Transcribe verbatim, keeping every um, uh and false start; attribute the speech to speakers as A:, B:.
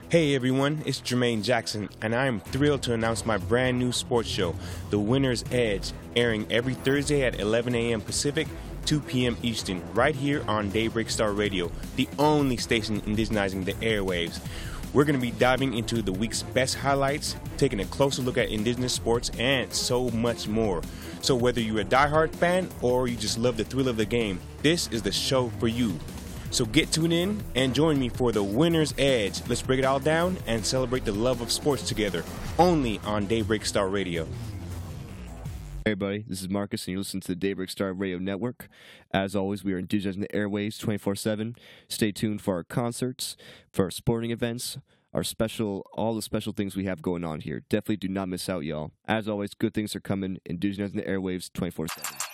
A: Hey everyone, it's Jermaine Jackson, and I am thrilled to announce my brand new sports show, The Winner's Edge, airing every Thursday at eleven a m Pacific, two p m Eastern, right here on Daybreak Star Radio, the only station indigenizing the airwaves. We're going to be diving into the week's best highlights, taking a closer look at indigenous sports, and so much more. So whether you're a diehard fan or you just love the thrill of the game, this is the show for you. So get tuned in and join me for The Winner's Edge. Let's break it all down and celebrate the love of sports together, only on Daybreak Star Radio.
B: Hey everybody, this is Marcus and you're listening to the Daybreak Star Radio Network. As always, we are indigenizing the airwaves twenty-four seven. Stay tuned for our concerts, for our sporting events, our special, all the special things we have going on here. Definitely do not miss out, y'all. As always, good things are coming, indigenizing the airwaves twenty-four seven.